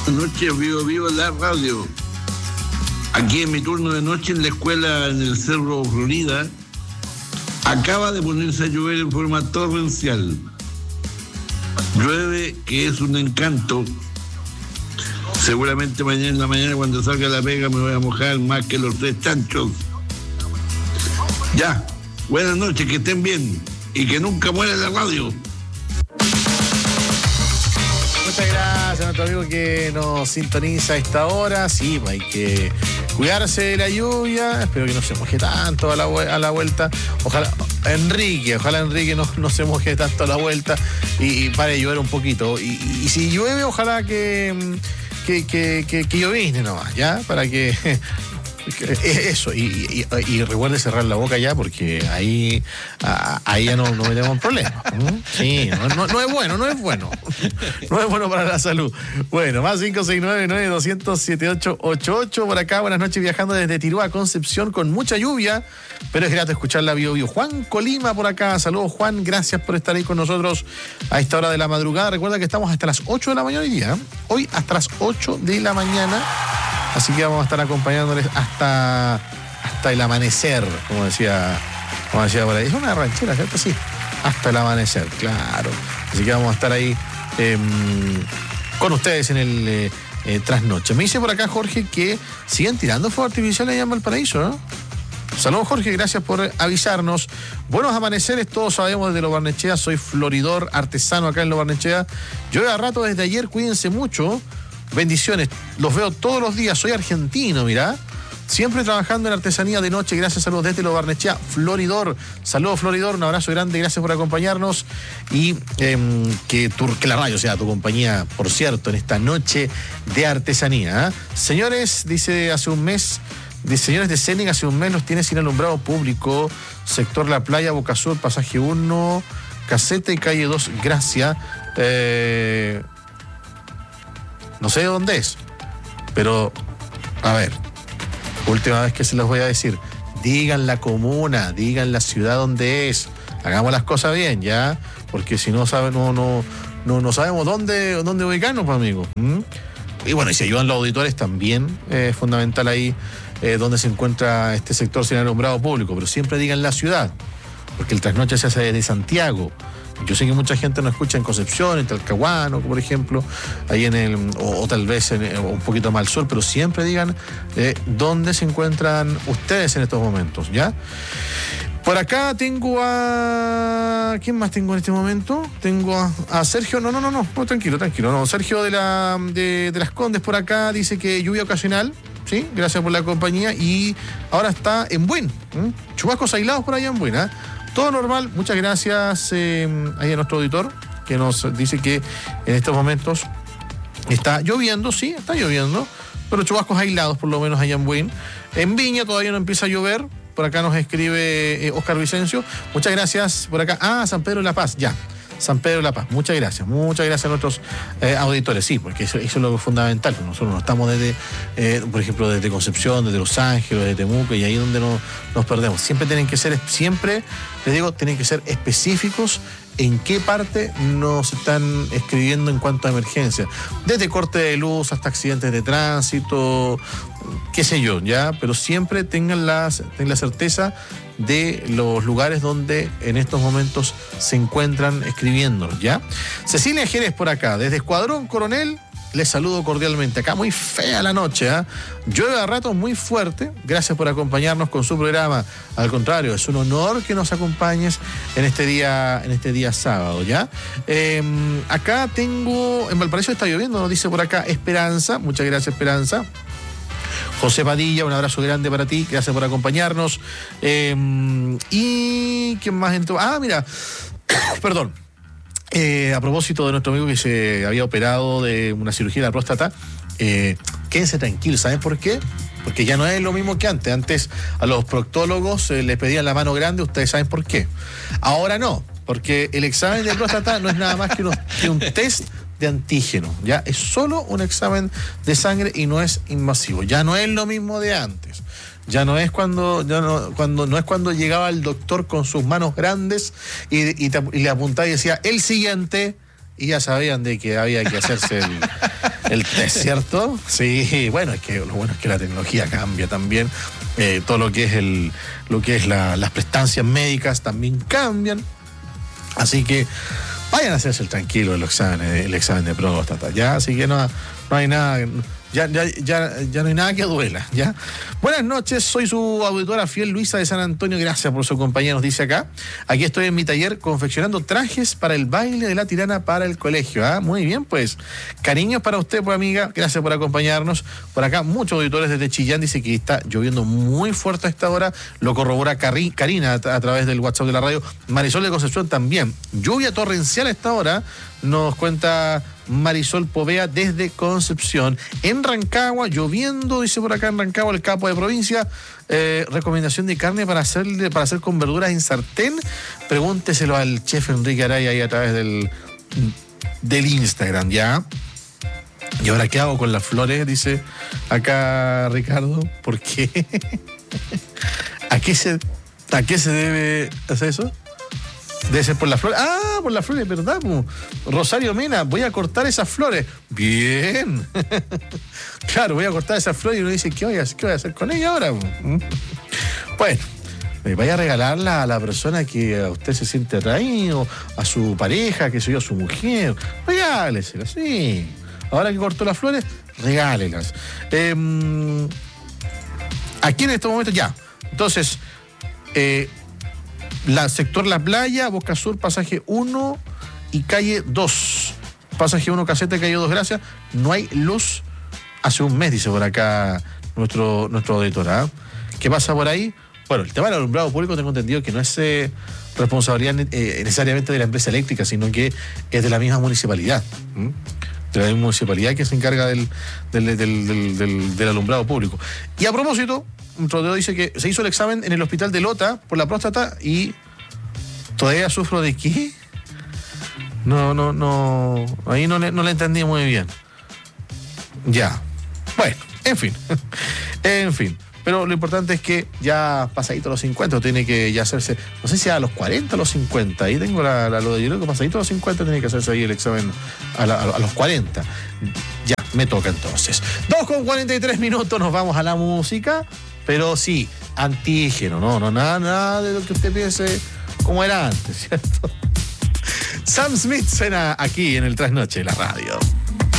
Noche vivo la radio. Aquí en mi turno de noche en la escuela en el Cerro Florida, acaba de ponerse a llover en forma torrencial. Llueve que es un encanto. Seguramente mañana en la mañana cuando salga la pega me voy a mojar más que los 3 chanchos. Ya, buenas noches, que estén bien y que nunca muera la radio. Muchas gracias a nuestro amigo que nos sintoniza a esta hora. Sí, hay que cuidarse de la lluvia. Espero que no se moje tanto a la vuelta. Ojalá Enrique no se moje tanto a la vuelta y pare de llover un poquito. Y si llueve, ojalá que llovizne nomás, ¿ya? Para que... Eso, y recuerde cerrar la boca ya, porque ahí ya no metemos en problemas. Sí, no es bueno. No es bueno para la salud. Bueno, más 569-9200-7888 por acá. Buenas noches, viajando desde Tirúa a Concepción con mucha lluvia, pero es grato escuchar la Bio Bio. Juan Colima por acá. Saludos, Juan, gracias por estar ahí con nosotros a esta hora de la madrugada. Recuerda que estamos hasta las 8 de la mañana hoy día. Hoy hasta las 8 de la mañana. Así que vamos a estar acompañándoles hasta el amanecer, como decía por ahí. Es una ranchera, ¿cierto? Sí, hasta el amanecer, claro. Así que vamos a estar ahí con ustedes en el trasnoche. Me dice por acá Jorge que siguen tirando fuegos artificiales allá en Valparaíso, ¿no? Saludos, Jorge, gracias por avisarnos. Buenos amaneceres, todos sabemos desde Lo Barnechea. Soy floridor artesano acá en Lo Barnechea. Llueve a rato desde ayer, cuídense mucho. Bendiciones, los veo todos los días, soy argentino, mirá. Siempre trabajando en artesanía de noche, gracias a los desde Lo Barnechea, Floridor. Saludos, Floridor, un abrazo grande, gracias por acompañarnos. Y que la radio sea tu compañía, por cierto, en esta noche de artesanía. Señores, dice hace un mes, señores de Cening, hace un mes los tiene sin alumbrado público. Sector La Playa, Boca Sur, Pasaje 1, Caseta y Calle 2, Gracia. No sé dónde es, pero, a ver, última vez que se los voy a decir, digan la comuna, digan la ciudad donde es, hagamos las cosas bien, ¿ya? Porque si no sabemos dónde ubicarnos, pues, amigos. Y bueno, y si ayudan los auditores también, es fundamental ahí donde se encuentra este sector sin alumbrado público, pero siempre digan la ciudad, porque el trasnoche se hace desde Santiago. Yo sé que mucha gente nos escucha en Concepción, en Talcahuano, por ejemplo, ahí o tal vez un poquito más al sur, pero siempre digan dónde se encuentran ustedes en estos momentos, ¿ya? Por acá tengo a... ¿Quién más tengo en este momento? Tengo a Sergio. No, tranquilo. No, Sergio de Las Condes por acá dice que lluvia ocasional. Sí, gracias por la compañía. Y ahora está en Buin. Chubascos aislados por allá en Buin, ¿eh? Todo normal, muchas gracias ahí a nuestro auditor que nos dice que en estos momentos está lloviendo, sí, está lloviendo, pero chubascos aislados por lo menos allá en Buin. En Viña todavía no empieza a llover, por acá nos escribe Oscar Vicencio, muchas gracias por acá. San Pedro de la Paz, ya. San Pedro de la Paz, muchas gracias a nuestros auditores, sí, porque eso es lo fundamental. Nosotros no estamos por ejemplo, desde Concepción, desde Los Ángeles, desde Temuco, y ahí donde nos perdemos. Siempre les digo, tienen que ser específicos en qué parte nos están escribiendo en cuanto a emergencia. Desde corte de luz hasta accidentes de tránsito, qué sé yo, ya, pero siempre tengan la certeza de los lugares donde en estos momentos se encuentran escribiéndonos, ¿ya? Cecilia Jerez por acá, desde Escuadrón Coronel, les saludo cordialmente. Acá muy fea la noche, ¿eh? Llueve a ratos muy fuerte. Gracias por acompañarnos con su programa. Al contrario, es un honor que nos acompañes en este día sábado, ¿ya? Acá tengo, en Valparaíso está lloviendo, nos dice por acá Esperanza. Muchas gracias, Esperanza. José Padilla, un abrazo grande para ti, gracias por acompañarnos. ¿Y quién más entró? Mira, perdón. A propósito de nuestro amigo que se había operado de una cirugía de la próstata, quédense tranquilos, ¿saben por qué? Porque ya no es lo mismo que antes. Antes a los proctólogos les pedían la mano grande, ustedes saben por qué. Ahora no, porque el examen de próstata no es nada más que un test de antígeno, ya es solo un examen de sangre y no es invasivo. Ya no es lo mismo de antes. Ya no es cuando llegaba el doctor con sus manos grandes y le apuntaba y decía el siguiente, y ya sabían de que había que hacerse El test, ¿cierto? Sí, bueno, es que lo bueno es que la tecnología cambia también. Todo lo que es las prestancias médicas también cambian. Así que vayan a hacerse el tranquilo el examen de próstata, ¿ya? Así que no hay nada, ya no hay nada que duela, ¿ya? Buenas noches, soy su auditora fiel Luisa de San Antonio, gracias por su compañía, nos dice acá. Aquí estoy en mi taller confeccionando trajes para el baile de la tirana para el colegio, ¿ah? Muy bien, pues, cariños para usted, pues, amiga, gracias por acompañarnos. Por acá, muchos auditores desde Chillán dice que está lloviendo muy fuerte a esta hora, lo corrobora Karina a través del WhatsApp de la radio. Marisol de Concepción también, lluvia torrencial a esta hora, nos cuenta Marisol Povea desde Concepción. En Rancagua, lloviendo, dice por acá en Rancagua, el capo de provincia. Recomendación de carne para hacer con verduras en sartén. Pregúnteselo al chef Enrique Araya ahí a través del Instagram, ¿ya? ¿Y ahora qué hago con las flores? Dice acá Ricardo. ¿Por qué? ¿A qué se debe hacer eso? Debe ser por las flores. Ah, por las flores, ¿verdad? Rosario Mena, voy a cortar esas flores. Bien. Claro, voy a cortar esas flores y uno dice, ¿qué voy a hacer con ella ahora? Bueno, vaya a regalarla a la persona que a usted se siente atraído, a su pareja, que soy yo, a su mujer. Regálesela, sí. Ahora que cortó las flores, regálelas. Aquí en estos momentos ya. Entonces, sector La Playa, Boca Sur, pasaje 1 y calle 2. Pasaje 1, caseta, calle 2, gracias. No hay luz hace un mes, dice por acá nuestro auditor. ¿Ah? ¿Qué pasa por ahí? Bueno, el tema del alumbrado público tengo entendido que no es responsabilidad necesariamente de la empresa eléctrica, sino que es de la misma municipalidad. De la misma municipalidad que se encarga del alumbrado público. Y a propósito, un rodeo dice que se hizo el examen en el hospital de Lota por la próstata y todavía sufro de qué. No, ahí no le entendí muy bien. Ya, bueno, en fin. Pero lo importante es que ya pasadito a los 50 tiene que ya hacerse, no sé si a los 40 o a los 50, ahí tengo lo de yo creo que pasadito a los 50 tiene que hacerse ahí el examen a los 40. Ya, me toca entonces. 2:43, nos vamos a la música, pero sí, antígeno, nada de lo que usted piense como era antes, ¿cierto? Sam Smith suena aquí en el Trasnoche de la radio.